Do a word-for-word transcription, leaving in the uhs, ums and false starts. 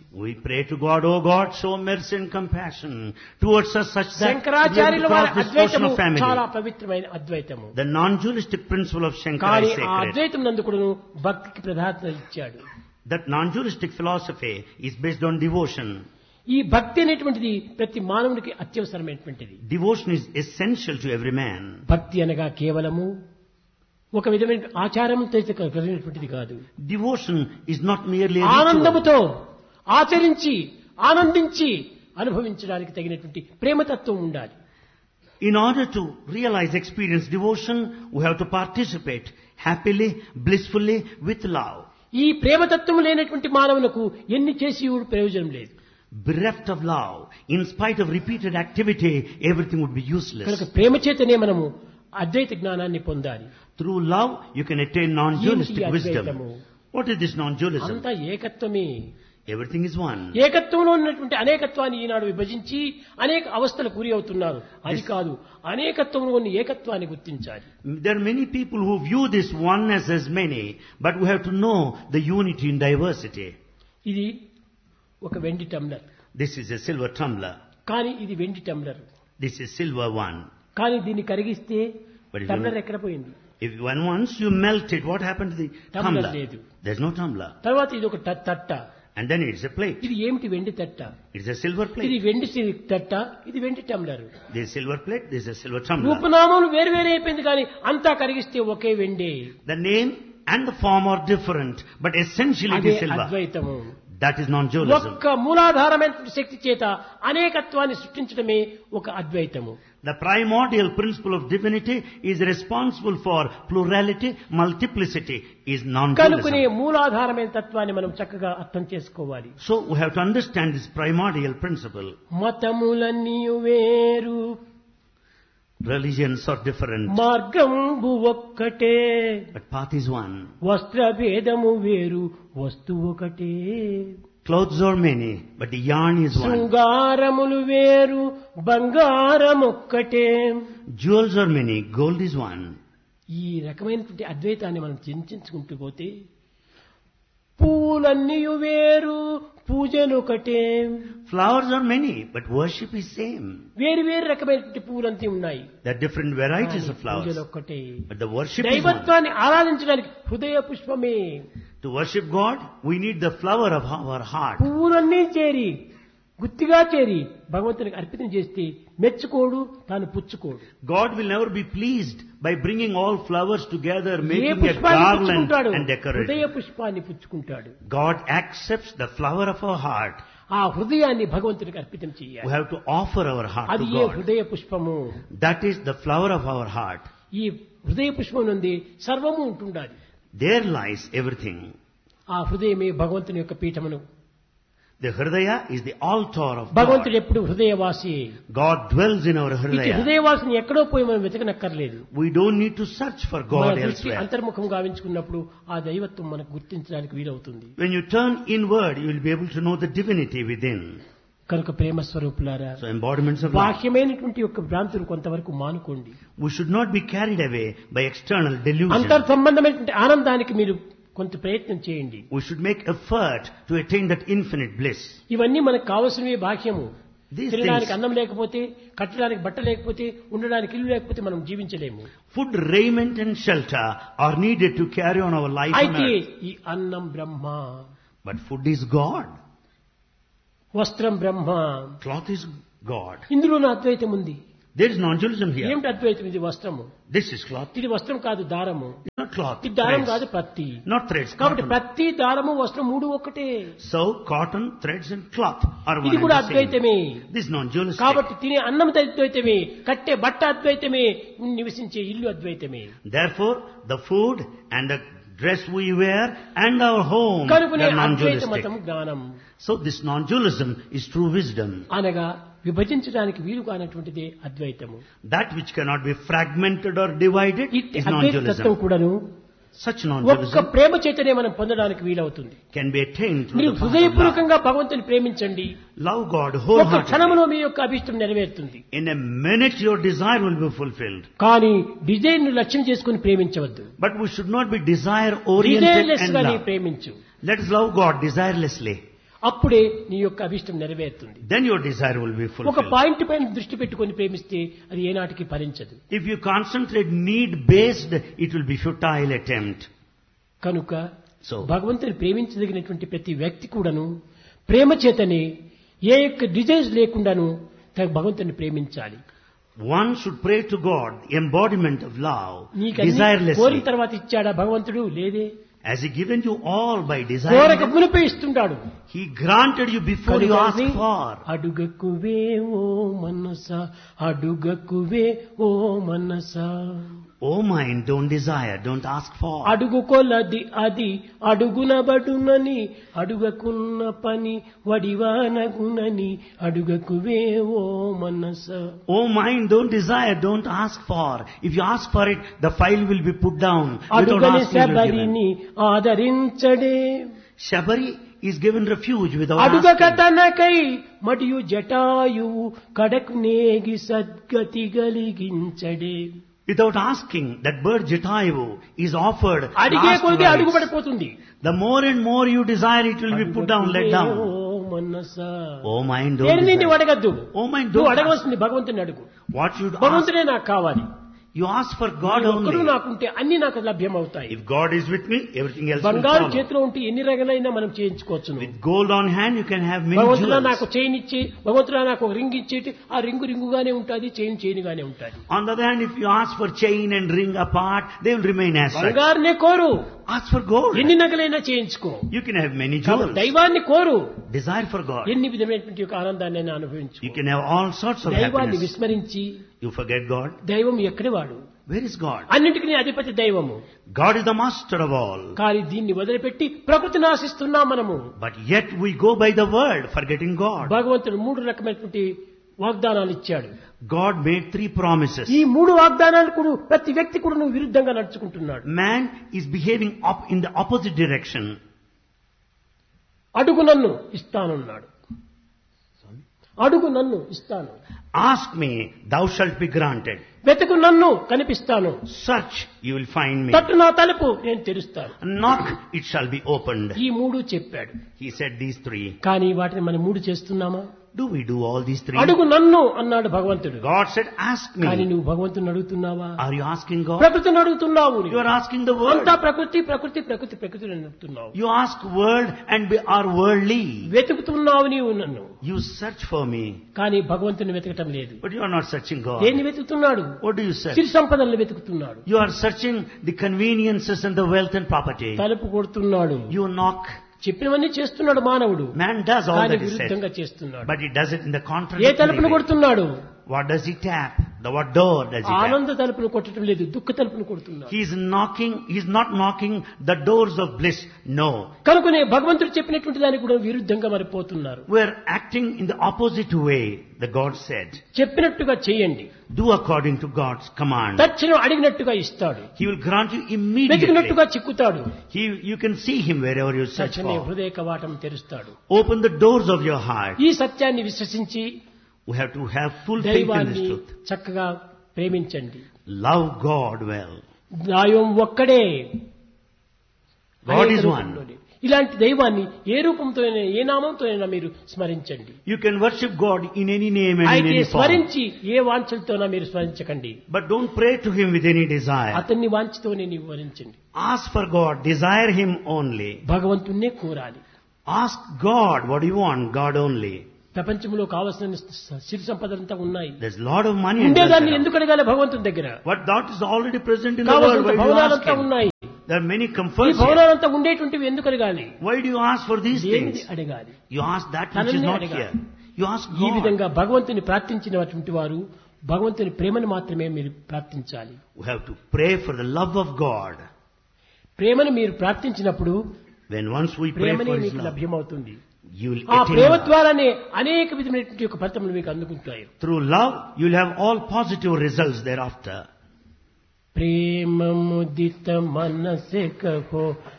We pray to God, oh God, show mercy and compassion towards us such that we శంకరాచార్యుల will వారి cross this ocean అద్వైతము of family. చాలా పవిత్రమైన అద్వైతము. The non-dualistic principle of Shankara కానీ is ఆ sacred. అద్వైతం నందు కూడాను భక్తికి ప్రాధాన్యత ఇచ్చాడు. That non-dualistic philosophy is based on devotion. ఈ భక్తి అనేటువంటిది ప్రతి మానవునికి అత్యవసరమైనటువంటిది. Devotion is essential to every man. భక్తి అనగా కేవలము ఒక విధమైన ఆచారంతో కలిగినటువంటిది కాదు. Devotion is not merely a ritual. ఆనందముతో ఆచరించి ఆనందించి అనుభవించడానికి తగినటువంటి ప్రేమతత్వం ఉండాలి. In order to realize, experience devotion, we have to participate happily, blissfully, with love. ఈ ప్రేమతత్వం లేనటువంటి మానవులకు ఎన్ని చేసి ప్రయోజనం లేదు. Bereft of love, in spite of repeated activity, everything would be useless. కనుక ప్రేమ చేతనే మనము అద్వైత జ్ఞానాన్ని పొందాలి. Through love, you can attain non-dualistic ఏంటి wisdom. అద్వైతము? What is this non-dualism? అంతా ఏకత్వమే. Everything is one. ఏకత్వంలో ఉన్నటువంటి అనేకత్వాన్ని ఈనాడు విభజించి అనేక అవస్థలకు గురి అవుతున్నారు. అది కాదు, అనేకత్వంలో ఉన్న ఏకత్వాన్ని గుర్తించాలి. There are many people who view this oneness as many, but we have to know the unity in diversity. ఇది ఒక వెండి tumbler. This is a silver tumbler. కానీ ఇది వెండి tumbler. This is silver one. కానీ దీన్ని కరిగిస్తే But if టంబ్లర్ you- ఎక్కడ పోయింది? If when once you melt it, what happened to the Tumbler tumbler? లేదు. There's no tumbler. తర్వాత ఇది ఒక ట- తట్ట. And then it's a plate. ఇది ఏమిటి? వెండి తట్ట. It's a silver ఇది plate. వెండి సి- తట్ట, ఇది వెండి tumbler. This is silver plate, this is a silver tumbler. రూపనామాలు వేరు వేరే అయిపోయింది కానీ అంతా కరిగిస్తే ఒకే వెండే. The name and the form are different, but essentially it అదే is silver. అద్వైతము. That is non-dualism. ఒక్క మూలాధారమైన శక్తి చేత అనేకత్వాన్ని సృష్టించడమే ఒక అద్వైతము. The primordial principle of divinity is responsible for plurality, multiplicity, is కనుకునే non-dualism. మూలాధారమైన తత్వాన్ని మనం చక్కగా అర్థం చేసుకోవాలి. So we have to understand this primordial principle. మతములన్నీ వేరు, Religions are different, మార్గంబు ఒక్కటే, but path is one. వస్త్ర భేదము వేరు, వస్తువు ఒకటే. Clothes are many, but the yarn is one. శృంగారములు వేరు, బంగారం ఒక్కటే. Jewels are many, gold is one. ఈ రకమైనటువంటి అద్వైతాన్ని మనం చింతించుకుంటూ పోతే పూలన్నీ వేరు, పూజలు ఒకటే. Flowers are many, but worship is same. వేరు వేరు రకమైనటువంటి పూలంతా ఉన్నాయి. There are different varieties of flowers, పూజలు ఒక్కటే. but the worship is one. దైవత్వాన్ని ఆరాధించడానికి హృదయ పుష్పమే. To worship God, we need the flower of our heart. పువ్వులన్నీ చేరి గుత్తిగా చేరి భగవంతునికి అర్పితం చేస్తే మెచ్చుకోడు, తాను పుచ్చుకోడు. God will never be pleased by bringing all flowers together, A making a పుష్పాన్ని garland పుచ్చుకుంటాడు? and decorating. హృదయ పుష్పాన్ని పుచ్చుకుంటాడు. God accepts the flower of our heart. ఆ హృదయాన్ని భగవంతునికి అర్పితం We చేయాలి. have to offer our heart అది to ఏ God. హృదయ పుష్పము. That is the flower of our heart. ఈ హృదయ పుష్పం నుండి సర్వము ఉంటుండాలి. There lies everything. ఆ హృదయమే భగవంతుని యొక్క పీఠమును. The Hridaya is the altar of భగవంతుడు God. ఎప్పుడు హృదయవాసి. God dwells in our ఇటు Hridaya. హృదయవాసిని ఎక్కడో పోయి మనం వెతకనక్కర్లేదు. We don't need to search for మన God దృష్టి elsewhere. అంతర్ముఖం గావించుకున్నప్పుడు ఆ దైవత్వం మనకు గుర్తించడానికి వీలవుతుంది. When you turn inward, you will be able to know the divinity within. కనుక ప్రేమ స్వరూపులారా, So embodiments of love. బాహ్యమైనటువంటి యొక్క భ్రాంతులు కొంతవరకు మానుకోండి. We should not be carried away by external delusion. అంతర్ సంబంధమైనటువంటి ఆనందానికి మీరు కొంత ప్రయత్నం చేయండి. We should make effort to attain that infinite bliss. ఇవన్నీ మనకు కావలసినవి బాహ్యము. These తినడానికి things, అన్నం లేకపోతే, కట్టడానికి బట్ట లేకపోతే, ఉండడానికి ఇల్లు లేకపోతే మనం జీవించలేము. food, raiment and shelter are needed to carry on our life on అయితే earth. ఈ అన్నం బ్రహ్మ, But food is God. వస్త్రం బ్రహ్మ, Cloth is God. ఇందులో నా అద్వైతం ఉంది. There is non-dualism here. ఏమిటి అద్వైతం? ఇది వస్త్రము, This is cloth. ఇది వస్త్రం కాదు, దారము. It's not cloth. ఇది దారం కాదు, Threads. ప్రత్తి. Not threads. కాబట్టి Cotton. ప్రత్తి, దారము, వస్త్రం మూడు ఒక్కటే. So cotton, threads and cloth are one ఇది and కూడా the same. అద్వైతమే. This is non-dualistic. కాబట్టి తినే అన్నం అద్వైతమే, కట్టే బట్ట అద్వైతమే, నివసించే ఇల్లు అద్వైతమే. Therefore, the food and the dress we wear and our home కనుకనే are అద్వైత non-dualistic. మతం జ్ఞానం So this non-dualism is true wisdom. అనగా విభజించడానికి వీలు కానటువంటిదే అద్వైతము. That which cannot be fragmented or divided ఇట్టి is అద్వైత తత్వం non-dualism. కూడాను Such ఒక్క non-dualism ప్రేమ చేతనే మనం పొందడానికి వీలవుతుంది. can be attained through మీరు the path of love. హృదయపూర్వకంగా భగవంతుని ప్రేమించండి. Love God ఒక wholeheartedly. క్షణంలో మీ యొక్క అభిష్టం నెరవేరుతుంది. In a minute your desire will be fulfilled. కానీ డిజైన్ ను లక్ష్యం చేసుకుని ప్రేమించవద్దు. But we should not be desire oriented డిజైన్లెస్ and గా నీ love. ప్రేమించు. Let us love God desirelessly. అప్పుడే నీ యొక్క అభిష్టం నెరవేరుతుంది. Then your desire will be ఒక fulfilled. పాయింట్ పైన దృష్టి పెట్టుకొని ప్రేమిస్తే అది ఏనాటికి ఫలించదు. If you concentrate need based, it will be futile attempt. కనుక So, భగవంతుని ప్రేమించదగినటువంటి ప్రతి వ్యక్తి కూడాను ప్రేమ చేతనే ఏ యొక్క డిజైర్స్ లేకుండాను తన భగవంతుని ప్రేమించాలి. one should pray to God, embodiment of love, నీకు అన్ని desirelessly. కోరిన తర్వాత ఇచ్చాడా భగవంతుడు? లేదే. Has He given you all by కోరక desire? మునిపై ఇస్తుంటాడు. He granted you before you ask for. అడుగకువే ఓ మనస, అడుగకువే ఓ మనస, Oh mind, don't desire, don't ask for. అడుగుకొలది అది అడుగునబడునని, అడుగకున్న పని వడివానగునని, అడుగకువే ఓ మనస. Oh mind, don't desire, don't ask for. If you ask for it, the file will be put down. Without అడుగని asking, you are given. శబరిని ఆదరించడే, Shabari is given refuge without అడుగక asking. తనకై మరియు జటాయువు కడకు నేగి సద్గతి గలిగించడే. Without asking, that bird Jatayu is offered. అడిగే last కొద్ది rites. అడుగుపడిపోతుంది. The more and more you desire, it will be put down, let oh down. మనస, Oh mind, don't దేనిని desire. అడగద్దు. Oh mind, నువ్వు don't ask. అడగవలసింది భగవంతుని అడుగు. What should ask? భగవంతుడే నాకు కావాలి. You ask for God ఒక్కడు only. నాకుంటే అన్ని నాకు లభ్యమవుతాయి. If God is with me, everything else will బంగారు follow. చేతిలో ఉంటే ఎన్ని రగలైనా మనం చేయించుకోవచ్చు. With gold on hand, you can have many భగవంతుడా నాకు jewels. చైన్ ఇచ్చి, భగవంతుడా నాకు ఒక రింగ్ ఇచ్చేటి, ఆ రింగు రింగుగానే ఉంటుంది, చైన్ చైన్గానే ఉంటుంది. On the other hand, if you ask for chain and ring apart, they will remain as such. బంగారునే కోరు, Ask for gold. ఎన్ని నగలైనా చేయించుకో. You can have many jewels. దైవాన్ని కోరు, Desire for God. ఎన్ని విధమైనటువంటి యొక్క ఆనందాన్ని అనుభవించు. You can have all sorts of దైవాన్ని happiness. విస్మరించి You forget God. దైవం ఎక్కడి వాడు? Where is God? అన్నింటికి అధిపతి దైవము. God is the master of all. కానీ దీన్ని వదిలిపెట్టి ప్రకృతిని ఆశిస్తున్నాం మనము. But yet we go by the world, forgetting God. భగవంతుడు మూడు రకమైనటువంటి వాగ్దానాలు ఇచ్చాడు. God made three promises. ఈ మూడు వాగ్దానాలు కూడా ప్రతి వ్యక్తి కూడా నువ్వు విరుద్ధంగా నడుచుకుంటున్నాడు. Man is behaving up in the opposite direction. అడుగు నన్ను ఇస్తానన్నాడు. అడుగు నన్ను ఇస్తాను. Ask me, thou shalt be granted. వెతుకు నన్ను కనిపిస్తాను. Search, you will find me. తట్టు నా తలుపు నేను తెరుస్తాను. Knock, it shall be opened. ఈ మూడు చెప్పాడు. He said these three. కానీ వాటిని మనం మూడు చేస్తున్నామా? Do we do all these three? అడుగు నన్ను అన్నాడు భగవంతుడు. God said, ask కానీ me. నువ్వు భగవంతుని అడుగుతున్నావా? Are you asking God? ప్రకృతిని అడుగుతున్నావు. You are asking the world. అంతా ప్రకృతి ప్రకృతి ప్రకృతి ప్రకృతిని అడుగుతున్నావు. You ask world and be, are worldly. వెతుకుతున్నావు నీవు నన్ను. You search for me. కానీ భగవంతుని వెతకటం లేదు. But you are not searching God. దేన్ని వెతుకుతున్నాడు? What do you search? సిరి సంపదలను వెతుకుతున్నాడు. You are searching the conveniences and the wealth and property. తలుపు కొడుతున్నాడు. You knock. చెప్పినవన్నీ చేస్తున్నాడు మానవుడు. Man does all కానీ that he విరుద్ధంగా said. చేస్తున్నాడు. But he does it in the A contradictory తలుపును way. కొడుతున్నాడు? What does he tap? The what door does he tap? ఆనంద తలుపును కొట్టడం లేదు, దుఃఖ తలుపును కొడుతున్నాడు. He is knocking, he is not knocking the doors of bliss. No. కనుకనే భగవంతుడు చెప్పినటువంటి దానికి కూడా విరుద్ధంగా మరి పోతున్నారు. We are acting in the opposite way, the God said. చెప్పినట్టుగా చేయండి. Do according to God's command. తక్షణం అడిగినట్టుగా ఇస్తాడు. He will grant you immediately. వెతికినట్టుగా చిక్కుతాడు. He, you can see him wherever you search తక్షణమే for. హృదయ కవాటం తెరుస్తాడు. Open the doors of your heart. ఈ సత్యాన్ని విశ్వసించి We have to have full faith in this దైవాన్ని truth. చక్కగా ప్రేమించండి. Love God well. దైవం ఒక్కడే. God అనేక is one. రూపంలోనే. ఇలాంటి దైవాన్ని ఏ రూపంతో ఏ నామంతో మీరు స్మరించండి. You can worship God in any name and in అయితే any form. స్మరించి ఏ వాంఛలతోనా మీరు స్మరించకండి. But don't pray to Him with any desire. అతన్ని వాంఛతోనే నీవు వరించండి. Ask for God. Desire Him only. భగవంతున్నే కోరాలి. Ask God what do you want, God only. ప్రపంచంలో కావలసిన సిరి సంపదలంతా ఉన్నాయి. There's a lot of money in ఉండేదాన్ని that. ఎందుకు అడగాలి భగవంతుని దగ్గర? What that is already present in the world. కావలసిన Why do you ask భవనాలంతా Him? ఉన్నాయి. There are many ఈ comforts here. భవనాలంతా ఉండేటువంటివి ఎందుకు అడగాలి? Why do you ask for these దేనిది things? అడగాలి? You ask that which is తననే not అడగాలి. here. You ask ఈ God. విధంగా భగవంతుని ప్రార్థించినటువంటి వారు భగవంతుని ప్రేమను మాత్రమే మీరు ప్రార్థించాలి. We have to pray for the love of God. ప్రేమను మీరు ప్రార్థించినప్పుడు When once we pray ప్రేమనే for His మీకు love, లభ్యమవుతుంది. you will ఆ attain ప్రేమ love. ద్వారానే అనేక విధమైనటువంటి యొక్క ఫలితములు మీకు అందుకుంటాయి. Through love, you will have all positive results thereafter. ప్రేమ ముదిత మనసే కహో